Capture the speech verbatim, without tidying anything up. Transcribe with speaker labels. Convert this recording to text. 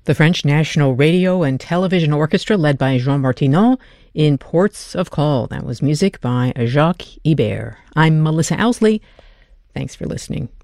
Speaker 1: The French National Radio and Television Orchestra, led by Jean Martineau, in Ports of Call. That was music by Jacques Ibert. I'm Melissa Owsley. Thanks for listening.